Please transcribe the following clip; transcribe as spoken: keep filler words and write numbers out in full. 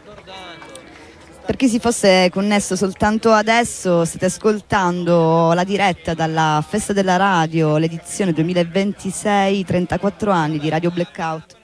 Per chi si fosse connesso soltanto adesso, state ascoltando la diretta dalla Festa della Radio, l'edizione duemilaventisei, trentaquattro anni di Radio Blackout.